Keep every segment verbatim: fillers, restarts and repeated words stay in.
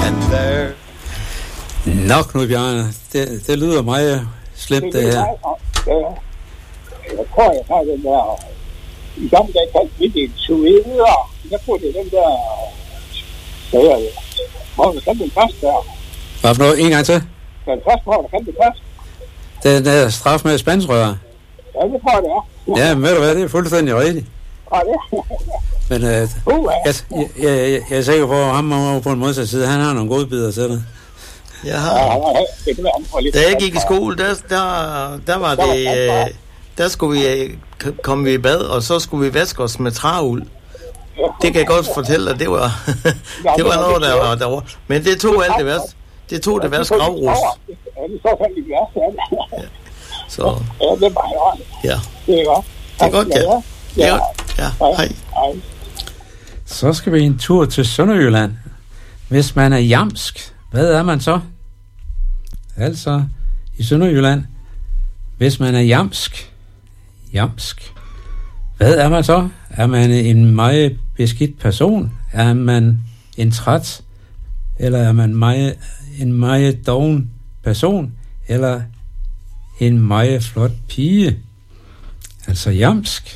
And there... Nå, Knud Bjarne, det, det lyder meget slemt, det, det her. Ja, jeg tror, jeg har den der... I gamle dage kaldte vi det en sueder. Jeg tror, det er den der... Så er det. Hvor er det den første der? Hvad for noget? En gang til? Den første, hvor er det først? Den der straf med spansrører. Ja, det tror jeg, det er. Ja, men ved du hvad, det er fuldstændig rigtigt. Ja, det Men øh, jeg, jeg, jeg, jeg er sikker på, at ham over på en modsat side, han har nogle gode bidder til det. Jeg har... Da jeg gik i skole, der, der, der var det... Øh, der skulle vi komme vi i bad, og så skulle vi vaske os med træuld. Det kan jeg godt fortælle dig, det var, det var noget, der var derovre. Men det tog alt det værste. Det tog det værste gravrust. Ja, det så fandt det værste. Ja. Så... Ja, det er bare godt. Ja. Det er godt. Det er godt, ja. Det er godt. Ja, hej. Hej. Så skal vi en tur til Sønderjylland. Hvis man er jamsk, hvad er man så? Altså, i Sønderjylland, hvis man er jamsk, jamsk, hvad er man så? Er man en meget beskidt person? Er man en træt? Eller er man meget, en meget doven person? Eller en meget flot pige? Altså jamsk.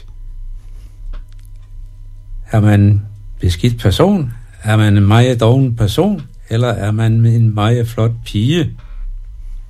Er man en beskidt person? Er man en meget doven person? Eller er man en meget flot pige?